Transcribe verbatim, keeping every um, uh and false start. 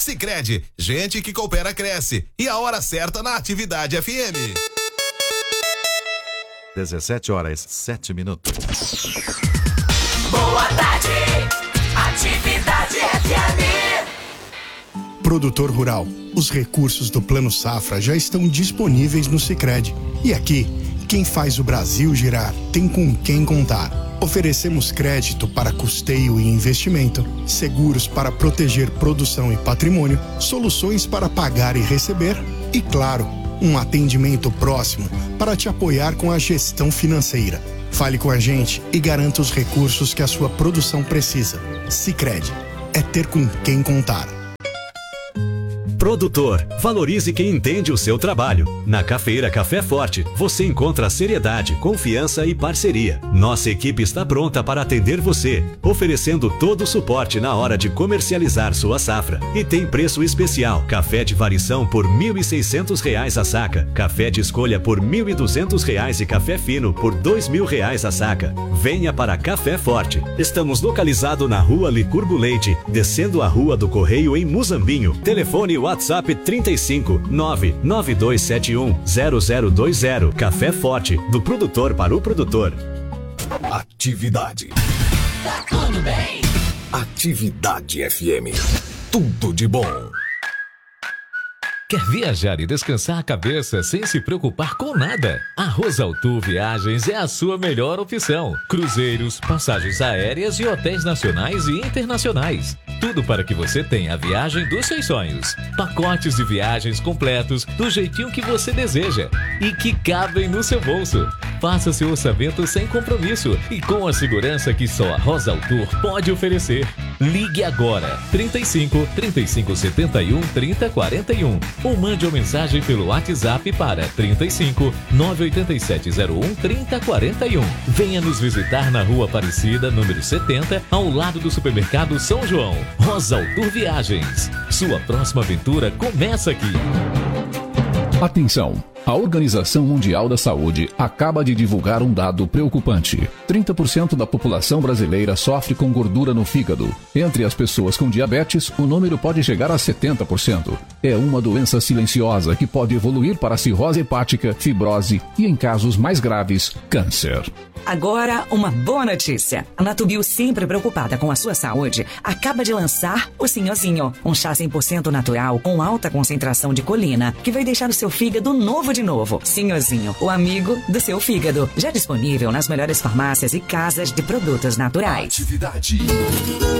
Sicredi, gente que coopera cresce. E a hora certa na Atividade F M. dezessete horas, sete minutos. Boa tarde, Atividade F M. Produtor rural, os recursos do Plano Safra já estão disponíveis no Sicredi. E aqui, quem faz o Brasil girar tem com quem contar. Oferecemos crédito para custeio e investimento, seguros para proteger produção e patrimônio, soluções para pagar e receber e, claro, um atendimento próximo para te apoiar com a gestão financeira. Fale com a gente e garanta os recursos que a sua produção precisa. Sicredi, é ter com quem contar. Produtor, valorize quem entende o seu trabalho. Na Cafeira Café Forte, você encontra seriedade, confiança e parceria. Nossa equipe está pronta para atender você, oferecendo todo o suporte na hora de comercializar sua safra. E tem preço especial: café de variação por mil e seiscentos reais a saca, café de escolha por mil e duzentos reais e café fino por dois mil reais a saca. Venha para Café Forte. Estamos localizados na Rua Licurgo Leite, descendo a Rua do Correio em Muzambinho. Telefone WhatsApp trinta e cinco, nove nove dois sete um, zero zero dois zero. Café Forte, do produtor para o produtor. Atividade. Tá tudo bem? Atividade F M. Tudo de bom. Quer viajar e descansar a cabeça sem se preocupar com nada? A Rosaltour Viagens é a sua melhor opção. Cruzeiros, passagens aéreas e hotéis nacionais e internacionais. Tudo para que você tenha a viagem dos seus sonhos. Pacotes de viagens completos do jeitinho que você deseja e que cabem no seu bolso. Faça seu orçamento sem compromisso e com a segurança que só a Rosaltour pode oferecer. Ligue agora, trinta e cinco, trinta e cinco, setenta e um, trinta, quarenta e um ou mande uma mensagem pelo WhatsApp para trinta e cinco, nove oito sete zero um, trinta, quarenta e um. Venha nos visitar na Rua Aparecida, número setenta, ao lado do supermercado São João. Rosaltour Viagens. Sua próxima aventura começa aqui. Atenção! A Organização Mundial da Saúde acaba de divulgar um dado preocupante. trinta por cento da população brasileira sofre com gordura no fígado. Entre as pessoas com diabetes, o número pode chegar a setenta por cento. É uma doença silenciosa que pode evoluir para cirrose hepática, fibrose e, em casos mais graves, câncer. Agora, uma boa notícia. A Natubio, sempre preocupada com a sua saúde, acaba de lançar o Sinhozinho, um chá cem por cento natural com alta concentração de colina, que vai deixar o seu fígado novo de novo. Sinhozinho, o amigo do seu fígado. Já disponível nas melhores farmácias e casas de produtos naturais. Atividade.